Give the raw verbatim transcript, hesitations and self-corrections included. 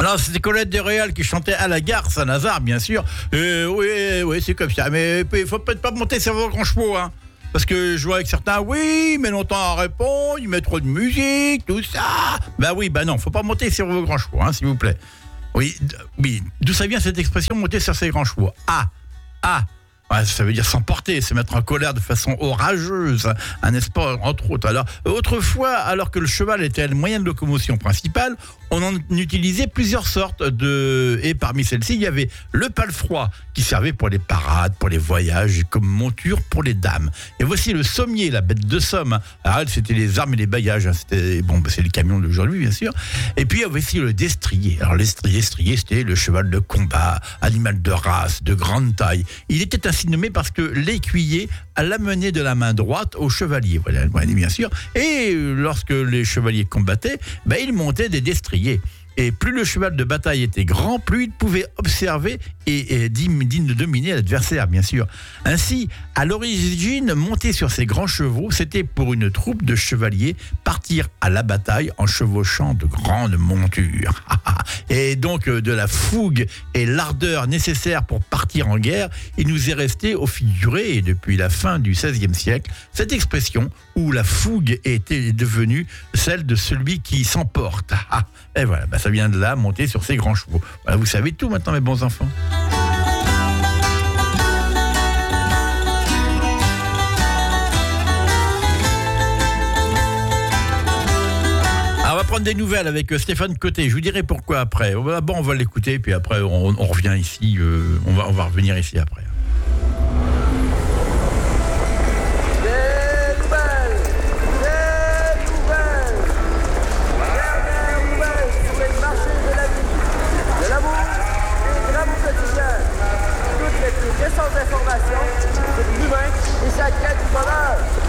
Alors, c'était Colette Desréal qui chantait à la gare Saint-Lazare, bien sûr. Euh, oui, oui, c'est comme ça. Mais il faut peut-être pas monter sur vos grands chevaux, hein. Parce que je vois avec certains, oui, mais longtemps à répondre, il met trop de musique, tout ça. Bah oui, bah non, faut pas monter sur vos grands chevaux, hein, s'il vous plaît. Oui, d- oui. D'où ça vient cette expression, monter sur ses grands chevaux? Ah, ah. Ouais, ça veut dire s'emporter, se mettre en colère de façon orageuse, hein, n'est-ce pas, entre autres. Alors, autrefois, alors que le cheval était le moyen de locomotion principal, on en utilisait plusieurs sortes de... Et parmi celles-ci, il y avait le palefroid, qui servait pour les parades, pour les voyages, et comme monture pour les dames. Et voici le sommier, la bête de somme. Alors, elle, c'était les armes et les bagages. Hein. C'était, bon, bah, c'est les camions d'aujourd'hui, bien sûr. Et puis, il y avait aussi le destrier. Alors, l'estrier, l'estrier, c'était le cheval de combat, animal de race, de grande taille. Il était ainsi nommé parce que l'écuyer l'amenait de la main droite au chevalier, voilà, bien sûr. Et lorsque les chevaliers combattaient, ben, ils montaient des destriers. Et plus le cheval de bataille était grand, plus il pouvait observer et, et digne, digne de dominer l'adversaire, bien sûr. Ainsi, à l'origine, monter sur ces grands chevaux, c'était pour une troupe de chevaliers partir à la bataille en chevauchant de grandes montures. Et donc, de la fougue et l'ardeur nécessaires pour partir en guerre, il nous est resté au figuré, depuis la fin du seizième siècle, cette expression où la fougue était devenue celle de celui qui s'emporte. Et voilà, bah ça vient de là, monter sur ces grands chevaux. Voilà, vous savez tout maintenant, mes bons enfants. Alors, on va prendre des nouvelles avec Stéphane Côté. Je vous dirai pourquoi après. Bon, on va l'écouter, puis après, on, on revient ici. Euh, on, va, on va revenir ici après. Récentes informations, c'est l'humain et sa quête du bonheur.